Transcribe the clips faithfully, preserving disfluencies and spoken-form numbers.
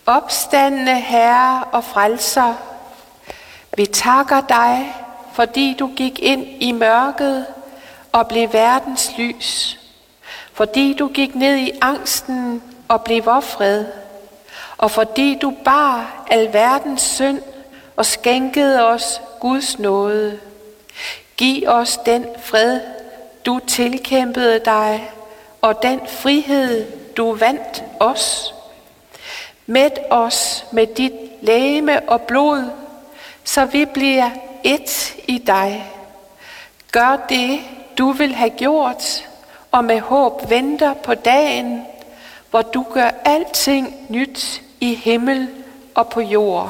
Opstandne Herre og Frelser, vi takker dig, fordi du gik ind i mørket og blev verdens lys. Fordi du gik ned i angsten og blev vor fred. Og fordi du bar alverdens synd og skænkede os Guds nåde. Giv os den fred, du tilkæmpede dig, og den frihed, du vandt os. Mæt os med dit legeme og blod, så vi bliver ét i dig. Gør det, du vil have gjort, og med håb venter på dagen, hvor du gør alting nyt i himmel og på jord.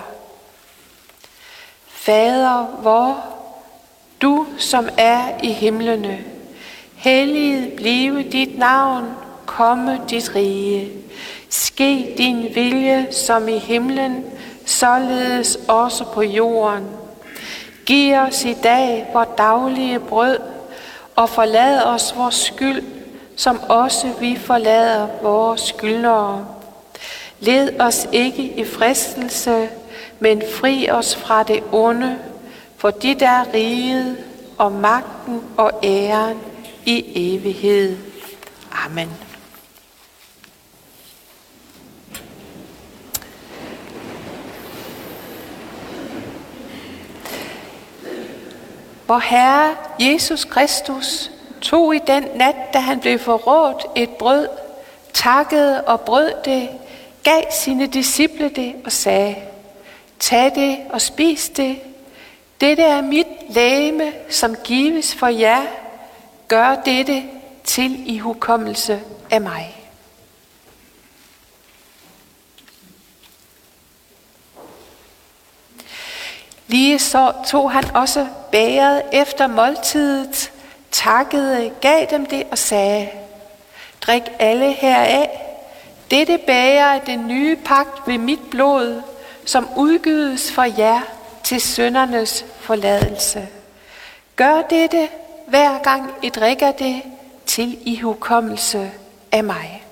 Fader vor, du som er i himlene, helliget blive dit navn, komme dit rige. Ske din vilje som i himlen, således også på jorden. Giv os i dag vor daglige brød, og forlad os vores skyld, som også vi forlader vores skyldnere. Led os ikke i fristelse, men fri os fra det onde, for dit er riget og magten og æren i evighed. Amen. Vor Herre Jesus Kristus tog i den nat, da han blev forrådt, et brød, takkede og brød det, gav sine disciple det og sagde: Tag det og spis det. Dette er mit legeme, som gives for jer. Gør dette til ihukommelse af mig. Lige så tog han også bægeret efter måltidet, takkede, gav dem det og sagde: Drik alle heraf. Dette bæger er den nye pagt ved mit blod, som udgydes for jer til syndernes forladelse. Gør dette, hver gang I drikker det, til ihukommelse af mig.